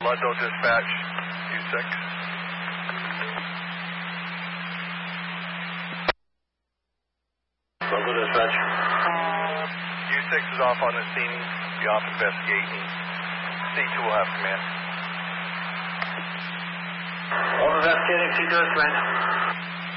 Ludlow dispatch, U6. Ludlow dispatch. U6 is off on the scene. Be off investigating. C2 will have command. All investigating, C2 has command.